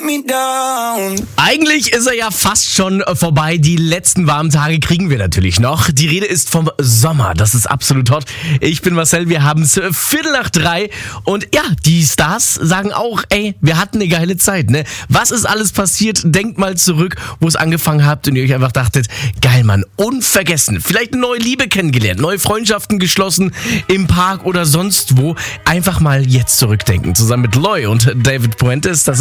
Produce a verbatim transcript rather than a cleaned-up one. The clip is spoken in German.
me down. Eigentlich ist er ja fast schon vorbei. Die letzten warmen Tage kriegen wir natürlich noch. Die Rede ist vom Sommer. Das ist absolut hot. Ich bin Marcel, wir haben es Viertel nach drei. Und ja, die Stars sagen auch, ey, wir hatten eine geile Zeit, ne? Was ist alles passiert? Denkt mal zurück, wo es angefangen habt und ihr euch einfach dachtet, geil, Mann, unvergessen. Vielleicht eine neue Liebe kennengelernt, neue Freundschaften geschlossen im Park oder sonst wo. Einfach mal jetzt zurückdenken. Zusammen mit Loy und David Puentes. Das